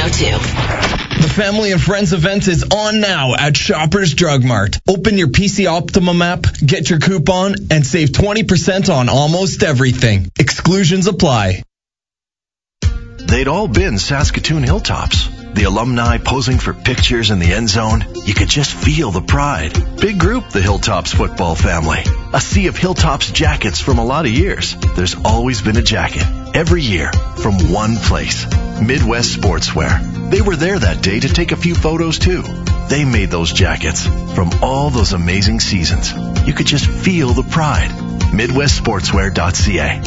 102. The Family and Friends event is on now at Shoppers Drug Mart. Open your PC Optimum app, get your coupon, and save 20% on almost everything. Exclusions apply. They'd all been Saskatoon Hilltops. The alumni posing for pictures in the end zone. You could just feel the pride. Big group, the Hilltops football family. A sea of Hilltops jackets from a lot of years. There's always been a jacket. Every year, from one place. Midwest Sportswear. They were there that day to take a few photos too. They made those jackets from all those amazing seasons. You could just feel the pride. MidwestSportswear.ca.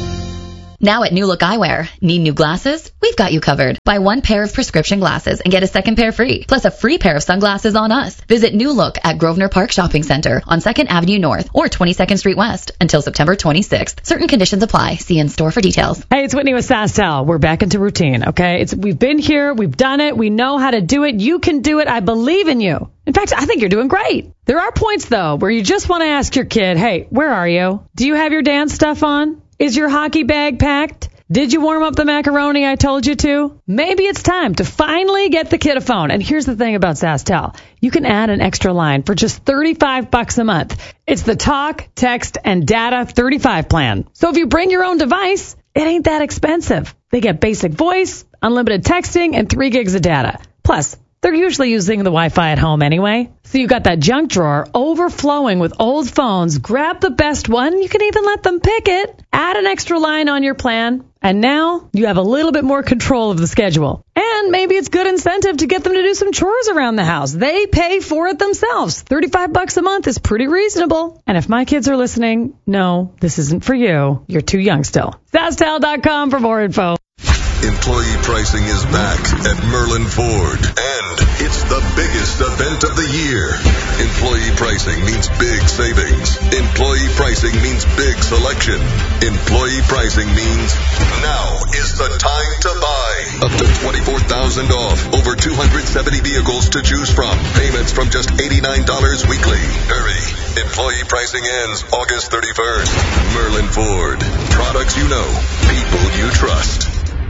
Now at New Look Eyewear, need new glasses? We've got you covered. Buy one pair of prescription glasses and get a second pair free, plus a free pair of sunglasses on us. Visit New Look at Grosvenor Park Shopping Center on 2nd Avenue North or 22nd Street West until September 26th. Certain conditions apply. See in store for details. Hey, it's Whitney with SaskTel. We're back into routine, okay? We've been here. We've done it. We know how to do it. You can do it. I believe in you. In fact, I think you're doing great. There are points, though, where you just want to ask your kid, hey, where are you? Do you have your dance stuff on? Is your hockey bag packed? Did you warm up the macaroni I told you to? Maybe it's time to finally get the kid a phone. And here's the thing about SaskTel. You can add an extra line for just $35 a month. It's the talk, text, and data 35 plan. So if you bring your own device, it ain't that expensive. They get basic voice, unlimited texting, and 3 gigs of data. Plus, they're usually using the Wi-Fi at home anyway. So you got that junk drawer overflowing with old phones. Grab the best one. You can even let them pick it. Add an extra line on your plan. And now you have a little bit more control of the schedule. And maybe it's good incentive to get them to do some chores around the house. They pay for it themselves. $35 a month is pretty reasonable. And if my kids are listening, no, this isn't for you. You're too young still. SaskTel.com for more info. Employee pricing is back at Merlin Ford, and it's the biggest event of the year. Employee pricing means big savings. Employee pricing means big selection. Employee pricing means now is the time to buy. Up to $24,000 off. Over 270 vehicles to choose from. Payments from just $89 weekly. Hurry. Employee pricing ends August 31st. Merlin Ford. Products you know. People you trust.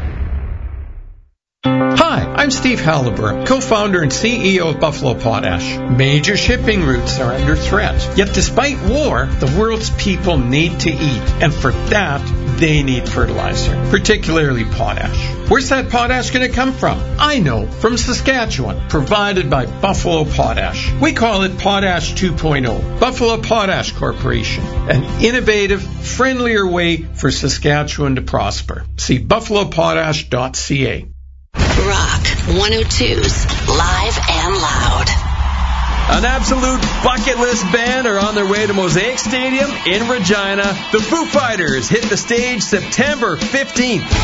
Hi, I'm Steve Halliburton, co-founder and CEO of Buffalo Potash. Major shipping routes are under threat. Yet despite war, the world's people need to eat. And for that, they need fertilizer, particularly potash. Where's that potash going to come from? I know, from Saskatchewan, provided by Buffalo Potash. We call it Potash 2.0. Buffalo Potash Corporation, an innovative, friendlier way for Saskatchewan to prosper. See buffalopotash.ca. Rock 102's Live and Loud. An absolute bucket list band are on their way to Mosaic Stadium in Regina. The Foo Fighters hit the stage September 15th.